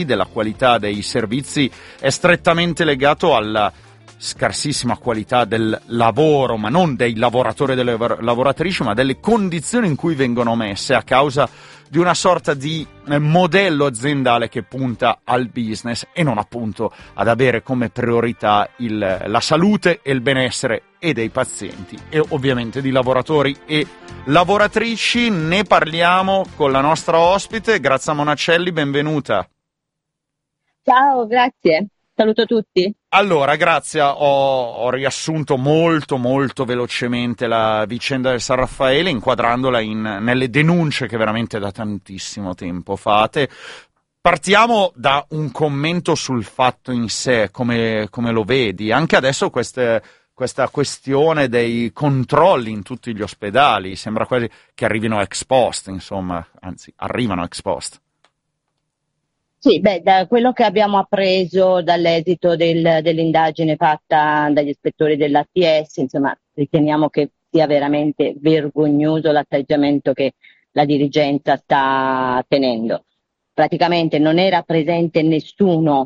della qualità dei servizi è strettamente legato alla scarsissima qualità del lavoro, ma non dei lavoratori e delle lavoratrici, ma delle condizioni in cui vengono messe a causa di una sorta di modello aziendale che punta al business e non appunto ad avere come priorità la salute e il benessere e dei pazienti e ovviamente di lavoratori e lavoratrici. Ne parliamo con la nostra ospite, Grazia Monacelli, benvenuta. Ciao, grazie. Saluto tutti. Allora, Grazia, ho riassunto molto velocemente la vicenda del San Raffaele, inquadrandola nelle denunce che veramente da tantissimo tempo fate. Partiamo da un commento sul fatto in sé, come lo vedi. Anche adesso questa questione dei controlli in tutti gli ospedali, sembra quasi che arrivino ex post, insomma, anzi, arrivano ex post. Sì, da quello che abbiamo appreso dall'esito dell'indagine fatta dagli ispettori dell'ATS, insomma, riteniamo che sia veramente vergognoso l'atteggiamento che la dirigenza sta tenendo. Praticamente non era presente nessuno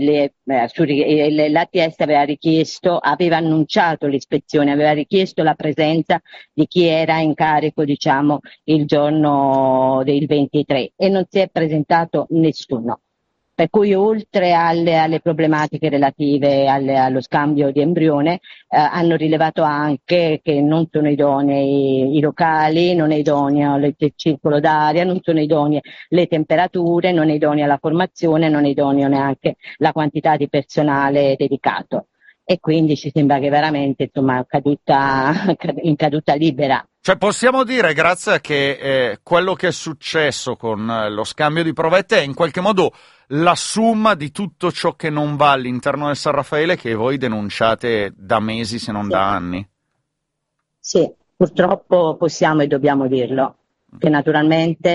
l'ATS aveva annunciato l'ispezione, aveva richiesto la presenza di chi era in carico, diciamo, il giorno del 23 e non si è presentato nessuno. Per cui oltre alle problematiche relative allo scambio di embrione, hanno rilevato anche che non sono idonei i locali, non è idoneo il circolo d'aria, non sono idonee le temperature, non è idonea la formazione, non è idoneo neanche la quantità di personale dedicato. E quindi ci sembra che veramente, insomma, in caduta libera. Cioè possiamo dire, Grazia, che quello che è successo con lo scambio di provette è in qualche modo la somma di tutto ciò che non va all'interno del San Raffaele che voi denunciate da mesi se non da anni. Sì, purtroppo possiamo e dobbiamo dirlo, che naturalmente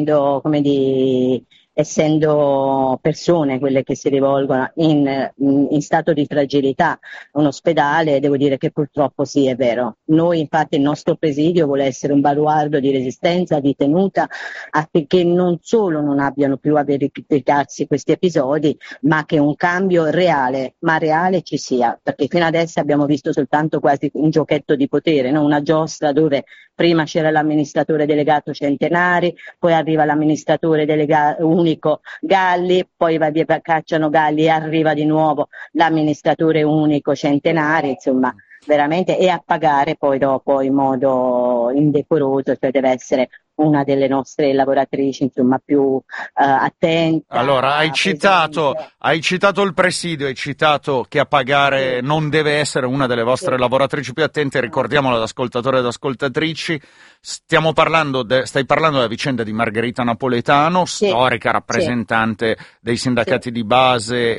essendo persone quelle che si rivolgono in stato di fragilità a un ospedale, devo dire che purtroppo sì, è vero. Noi infatti il nostro presidio vuole essere un baluardo di resistenza, di tenuta, affinché non solo non abbiano più a verificarsi questi episodi, ma che un cambio reale, ma reale ci sia, perché fino adesso abbiamo visto soltanto quasi un giochetto di potere, no? Una giostra dove prima c'era l'amministratore delegato Centenari, poi arriva l'amministratore delegato unico Galli, poi cacciano Galli e arriva di nuovo l'amministratore unico Centenari, insomma veramente, e a pagare poi dopo in modo indecoroso, cioè deve essere una delle nostre lavoratrici, insomma, più attenta. Allora, hai citato il presidio, hai citato che a pagare non deve essere una delle vostre lavoratrici più attente, ricordiamolo ad ascoltatori ed ascoltatrici. Stai parlando della vicenda di Margherita Napoletano, storica rappresentante dei sindacati di base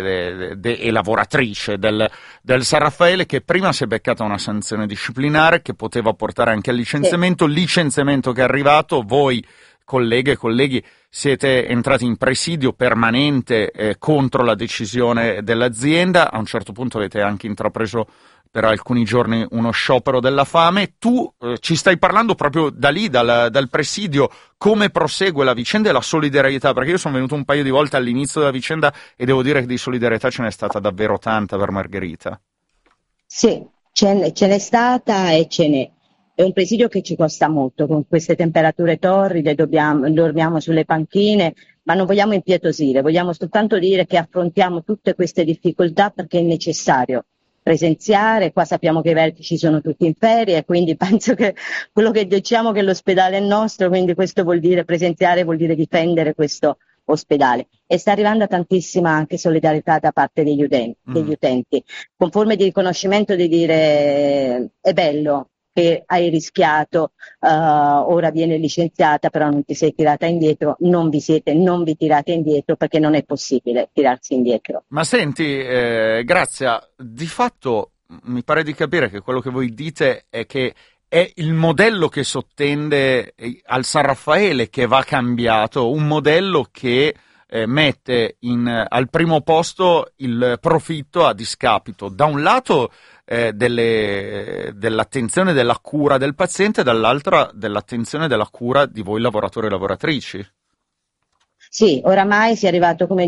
e lavoratrice del San Raffaele, che prima si è beccata una sanzione disciplinare che poteva portare anche al licenziamento che è arrivato. Voi, colleghe e colleghi, siete entrati in presidio permanente contro la decisione dell'azienda. A un certo punto avete anche intrapreso per alcuni giorni uno sciopero della fame. Tu ci stai parlando proprio da lì, dal presidio, come prosegue la vicenda e la solidarietà, perché io sono venuto un paio di volte all'inizio della vicenda e devo dire che di solidarietà ce n'è stata davvero tanta per Margherita. Sì, ce n'è stata e ce n'è. È un presidio che ci costa molto, con queste temperature torride, dormiamo sulle panchine, ma non vogliamo impietosire, vogliamo soltanto dire che affrontiamo tutte queste difficoltà perché è necessario presenziare. Qua sappiamo che i vertici sono tutti in ferie, quindi penso che quello che diciamo che l'ospedale è nostro, quindi questo vuol dire presenziare, vuol dire difendere questo ospedale. E sta arrivando tantissima anche solidarietà da parte degli utenti, con forme di riconoscimento, di dire è bello che hai rischiato, ora viene licenziata, però non ti sei tirata indietro, non vi tirate indietro perché non è possibile tirarsi indietro. Ma senti, Grazia, di fatto mi pare di capire che quello che voi dite è che è il modello che sottende al San Raffaele che va cambiato, un modello che mette al primo posto il profitto a discapito, da un lato dell'attenzione e della cura del paziente, dall'altra dell'attenzione e della cura di voi lavoratori e lavoratrici. Sì, oramai si è arrivato, come